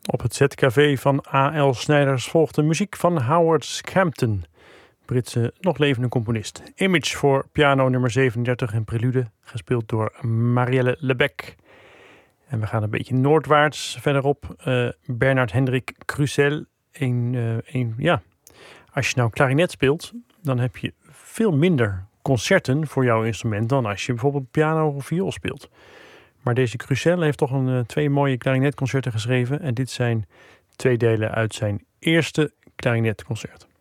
Op het ZKV van A.L. Snijders volgt de muziek van Howard Scampton, Britse nog levende componist. Image voor piano nummer 37 en prelude, gespeeld door Marielle Lebec. En we gaan een beetje noordwaarts verderop. Bernard Hendrik Crucel. Als je nou klarinet speelt, dan heb je veel minder concerten voor jouw instrument dan als je bijvoorbeeld piano of viool speelt. Maar deze Crucel heeft toch 2 mooie klarinetconcerten geschreven. En dit zijn 2 delen uit zijn eerste klarinetconcert.